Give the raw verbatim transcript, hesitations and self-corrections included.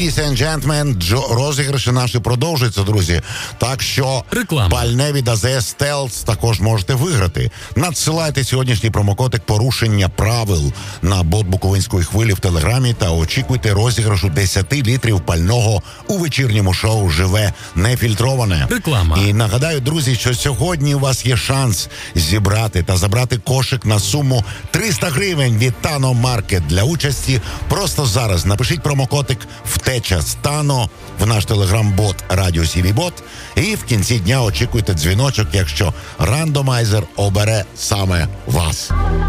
Ladies and gentlemen, джо, розіграші наші продовжуються, друзі. Так що Реклама. пальне від АЗС Stealth також можете виграти. Надсилайте сьогоднішній промокодик «Порушення правил» на бот Буковинської хвилі в Телеграмі та очікуйте розіграшу десять літрів пального у вечірньому шоу «Живе нефільтроване». Реклама. І нагадаю, друзі, що сьогодні у вас є шанс зібрати та забрати кошик на суму триста гривень від Тано Маркет. Для участі просто зараз напишіть промокодик «Втеча з Тано» в наш телеграм-бот Радіо Сіві Бот, і в кінці дня очікуйте дзвіночок, якщо рандомайзер обере саме вас.